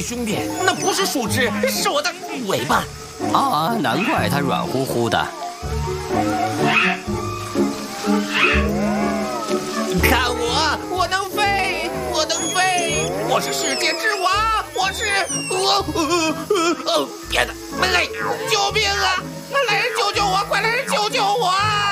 兄弟，那不是树枝，是我的尾巴。 啊，难怪它软乎乎的。 看我能飞，我能飞，我是世界之王，我是天哪，门雷，救命啊！来人救救我，快来人救救我！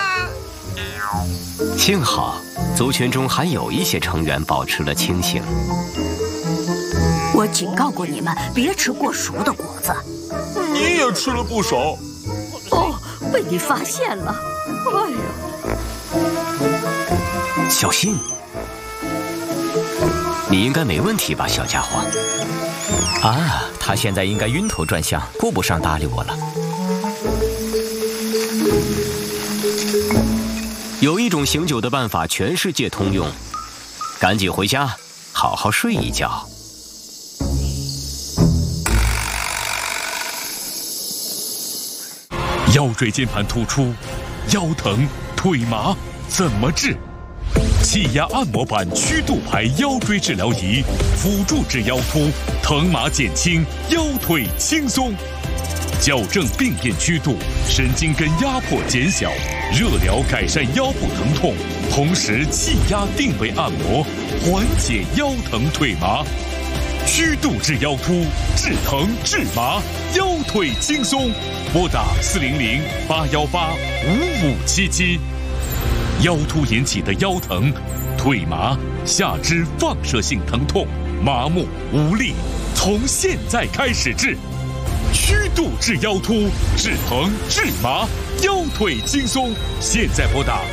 幸好族群中还有一些成员保持了清醒。 我警告过你们，别吃过熟的果子。 你也吃了不少。 哦，被你发现了。哎呦！ 小心！你应该没问题吧，小家伙？ 啊，他现在应该晕头转向，顾不上搭理我了。 有一种醒酒的办法，全世界通用。赶紧回家，好好睡一觉。 腰椎间盘突出，腰疼、腿麻，怎么治？气压按摩板曲度牌腰椎治疗仪，辅助治腰突，疼麻减轻，腰腿轻松。矫正病变曲度，神经根压迫减小，热疗改善腰部疼痛，同时气压定位按摩，缓解腰疼腿麻。曲度治腰突，治疼治麻，腰腿轻松。拨打400-818-5577。腰突引起的腰疼、腿麻、下肢放射性疼痛、麻木、无力，从现在开始治。曲度治腰突，治疼治麻，腰腿轻松。现在拨打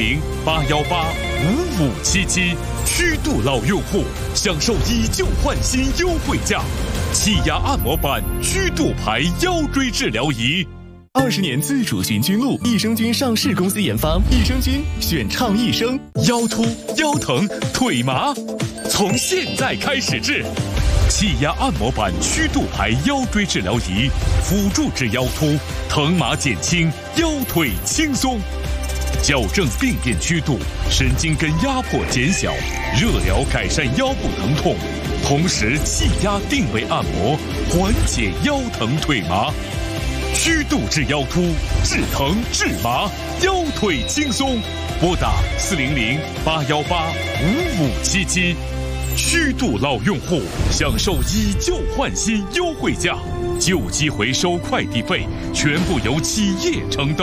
400-818-5577。曲度老用户享受以旧换新优惠价，气压按摩板曲度牌腰椎治疗仪。 20年自主循菌露，益生菌上市公司研发，益生菌选畅益生。 腰突、腰疼、腿麻，从现在开始治。气压按摩板曲度牌腰椎治疗仪，辅助治腰突，疼麻减轻，腰腿轻松。矫正病变曲度，神经根压迫减小，热疗改善腰部疼痛，同时气压定位按摩，缓解腰疼腿麻。曲度治腰突，治疼治麻，腰腿轻松。拨打400-818-5577。曲度老用户享受以旧换新优惠价，旧机回收快递费全部由企业承担。